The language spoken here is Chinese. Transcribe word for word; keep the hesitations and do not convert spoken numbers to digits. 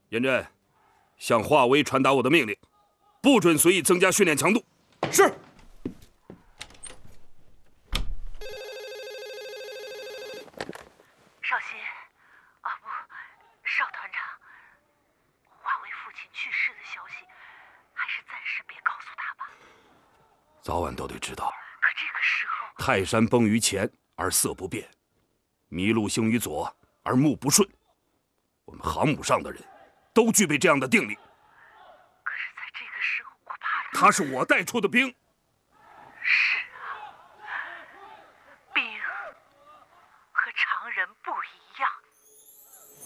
严震，向华威传达我的命令，不准随意增加训练强度。 是。 少卿，啊不，邵团长，华威父亲去世的消息，还是暂时别告诉他吧。 早晚都得知道。 可这个时候， 泰山崩于前而色不变，麋鹿行于左而目不顺。我们航母上的人，都具备这样的定力。 可是在这个时候，我怕他是我带出的兵。